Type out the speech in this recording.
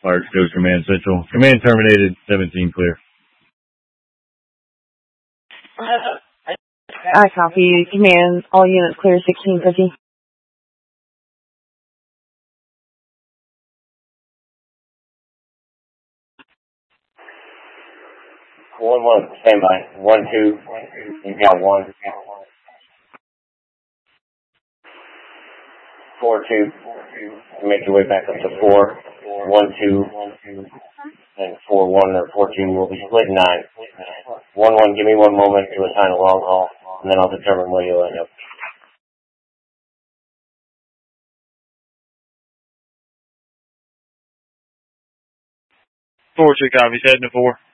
Large Coast Command Central. Command terminated, 17 clear. I copy. Command, all units clear, 1650. One, stand by. 1, 2, you got 1. 4, 2, make your way back up to 4. 1, 2, and 4, 1 or 4, 2 will be split 9. 1, 1, give me 1 moment to assign a long haul, and then I'll determine where you'll end up. 4-2 copies, heading to 4.